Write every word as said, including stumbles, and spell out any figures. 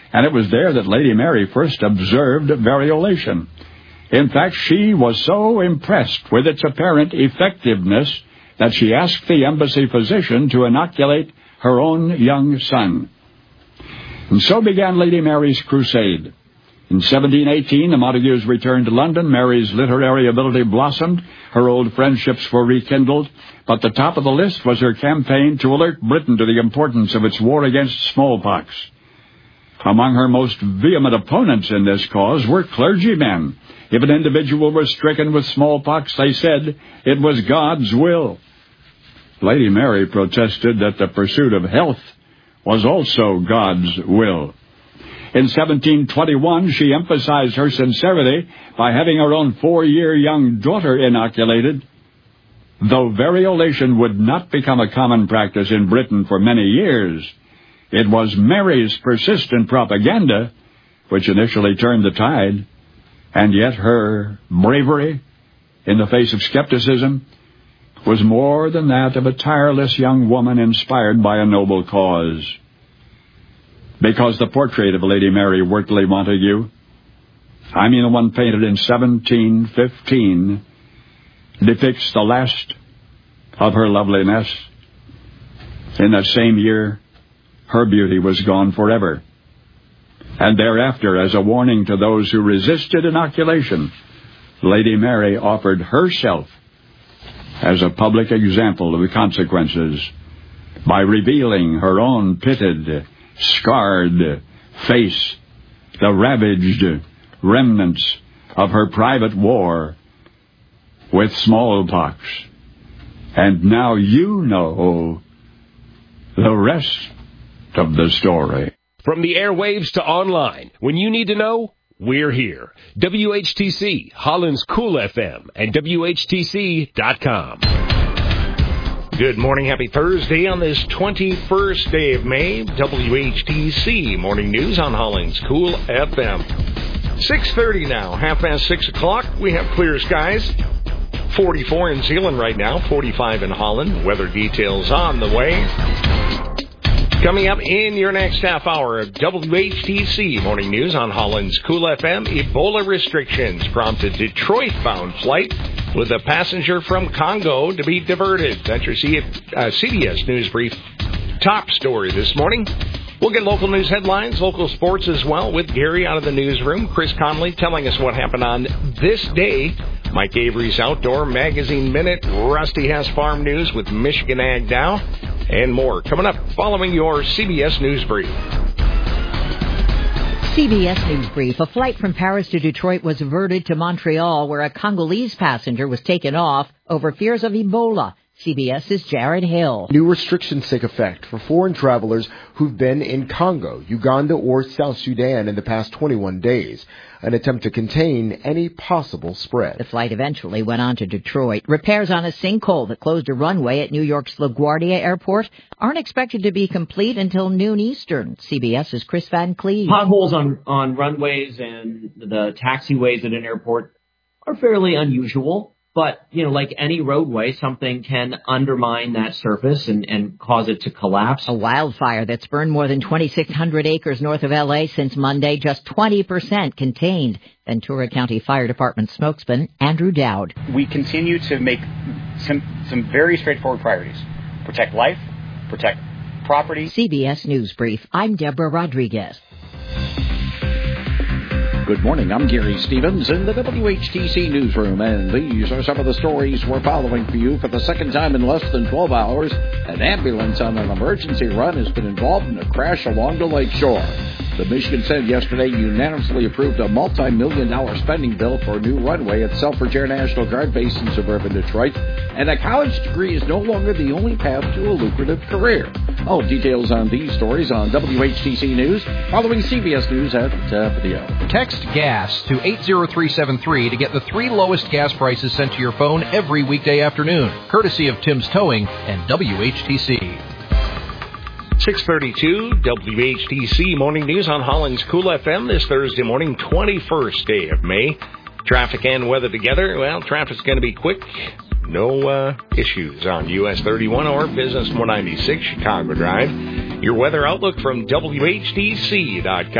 and it was there that Lady Mary first observed variolation. In fact, she was so impressed with its apparent effectiveness that she asked the embassy physician to inoculate her own young son. And so began Lady Mary's crusade. In seventeen eighteen, the Montagues returned to London. Mary's literary ability blossomed. Her old friendships were rekindled. But the top of the list was her campaign to alert Britain to the importance of its war against smallpox. Among her most vehement opponents in this cause were clergymen. If an individual was stricken with smallpox, they said it was God's will. Lady Mary protested that the pursuit of health was also God's will. In seventeen twenty-one, she emphasized her sincerity by having her own four-year young daughter inoculated. Though variolation would not become a common practice in Britain for many years, it was Mary's persistent propaganda which initially turned the tide, and yet her bravery in the face of skepticism was more than that of a tireless young woman inspired by a noble cause. Because the portrait of Lady Mary Wortley Montagu, I mean the one painted in seventeen fifteen, depicts the last of her loveliness. In that same year, her beauty was gone forever. And thereafter, as a warning to those who resisted inoculation, Lady Mary offered herself as a public example of the consequences by revealing her own pitted, scarred face, the ravaged remnants of her private war with smallpox. And now you know the rest of the story. From the airwaves to online, when you need to know, we're here. W H T C, Holland's Cool F M, and W H T C dot com. Good morning. Happy Thursday on this twenty-first day of May. W H T C Morning News on Holland's Cool F M. six thirty now, half past six o'clock. We have clear skies. forty-four in Zeeland right now, forty-five in Holland. Weather details on the way. Coming up in your next half hour of W H T C Morning News on Holland's Cool F M, Ebola restrictions prompted Detroit-bound flight with a passenger from Congo to be diverted. That's your C- uh, C B S News Brief top story this morning. We'll get local news headlines, local sports as well, with Gary out of the newsroom. Chris Conley telling us what happened on this day. Mike Avery's Outdoor Magazine Minute. Rusty has farm news with Michigan Ag Dow. And more coming up following your C B S News Brief. C B S News Brief. A flight from Paris to Detroit was diverted to Montreal, where a Congolese passenger was taken off over fears of Ebola. CBS's Jared Hill. New restrictions take effect for foreign travelers who've been in Congo, Uganda, or South Sudan in the past twenty-one days, an attempt to contain any possible spread. The flight eventually went on to Detroit. Repairs on a sinkhole that closed a runway at New York's LaGuardia Airport aren't expected to be complete until noon Eastern. CBS's Chris Van Cleve. Potholes on, on runways and the taxiways at an airport are fairly unusual. But, you know, like any roadway, something can undermine that surface and, and cause it to collapse. A wildfire that's burned more than twenty-six hundred acres north of L A since Monday, just twenty percent contained. Ventura County Fire Department spokesman Andrew Dowd. We continue to make some, some very straightforward priorities. Protect life, protect property. C B S News Brief. I'm Deborah Rodriguez. Good morning, I'm Gary Stevens in the W H T C Newsroom, and these are some of the stories we're following for you. For the second time in less than twelve hours, an ambulance on an emergency run has been involved in a crash along the lake shore. The Michigan Senate yesterday unanimously approved a multi-million dollar spending bill for a new runway at Selfridge Air National Guard Base in suburban Detroit, and a college degree is no longer the only path to a lucrative career. All details on these stories on W H T C News, following C B S News at uh, video. Text GAS to eight zero three seven three to get the three lowest gas prices sent to your phone every weekday afternoon, courtesy of Tim's Towing and W H T C. six thirty-two, W H T C Morning News on Holland's Cool F M this Thursday morning, twenty-first day of May. Traffic and weather together. Well, traffic's going to be quick. No uh, issues on U S thirty-one or Business one ninety-six Chicago Drive. Your weather outlook from W H T C dot com.